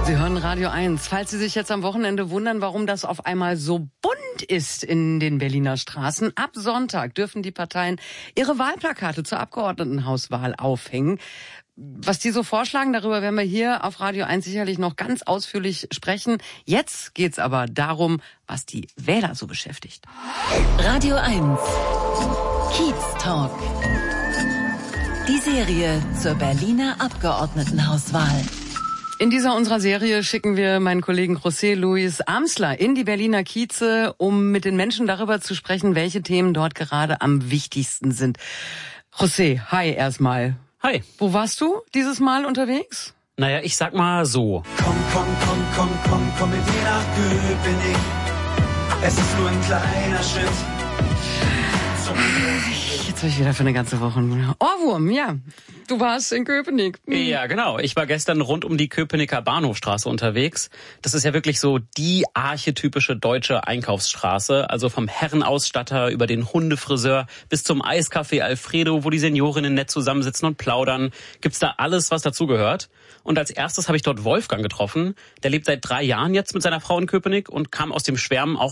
Sie hören Radio 1. Falls Sie sich jetzt am Wochenende wundern, warum das auf einmal so bunt ist in den Berliner Straßen, ab Sonntag dürfen die Parteien ihre Wahlplakate zur Abgeordnetenhauswahl aufhängen. Was die so vorschlagen, darüber werden wir hier auf Radio 1 sicherlich noch ganz ausführlich sprechen. Jetzt geht's aber darum, was die Wähler so beschäftigt. Radio 1 Kiez Talk. Die Serie zur Berliner Abgeordnetenhauswahl. In dieser unserer Serie schicken wir meinen Kollegen José Luis Amsler in die Berliner Kieze, um mit den Menschen darüber zu sprechen, welche Themen dort gerade am wichtigsten sind. José, hi erstmal. Hi. Wo warst du dieses Mal unterwegs? Naja, ich sag mal so. Komm mit mir nach Köpenick. Es ist nur ein kleiner Schritt. Jetzt habe ich wieder für eine ganze Woche einen Ohrwurm, ja. Du warst in Köpenick. Ja, genau. Ich war gestern rund um die Köpenicker Bahnhofstraße unterwegs. Das ist ja wirklich so die archetypische deutsche Einkaufsstraße. Also vom Herrenausstatter über den Hundefriseur bis zum Eiscafé Alfredo, wo die Seniorinnen nett zusammensitzen und plaudern. Gibt's da alles, was dazugehört. Und als erstes habe ich dort Wolfgang getroffen. Der lebt seit 3 Jahren jetzt mit seiner Frau in Köpenick und kam aus dem Schwärmen auch